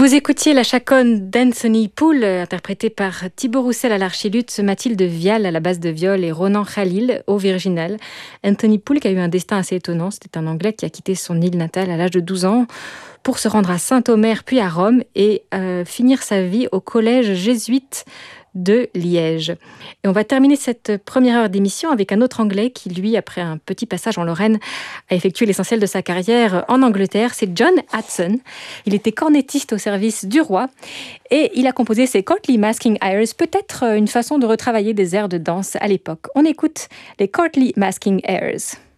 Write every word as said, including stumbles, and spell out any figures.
Vous écoutiez la chaconne d'Anthony Poole, interprétée par Thibaut Roussel à l'archiluth, Mathilde Vial à la basse de viol et Ronan Khalil au virginal. Anthony Poole qui a eu un destin assez étonnant. C'était un Anglais qui a quitté son île natale à l'âge de douze ans pour se rendre à Saint-Omer puis à Rome et euh, finir sa vie au collège jésuite de Liège. Et on va terminer cette première heure d'émission avec un autre Anglais qui, lui, après un petit passage en Lorraine, a effectué l'essentiel de sa carrière en Angleterre. C'est John Hudson. Il était cornettiste au service du roi et il a composé ses Courtly Masking Airs, peut-être une façon de retravailler des airs de danse à l'époque. On écoute les Courtly Masking Airs.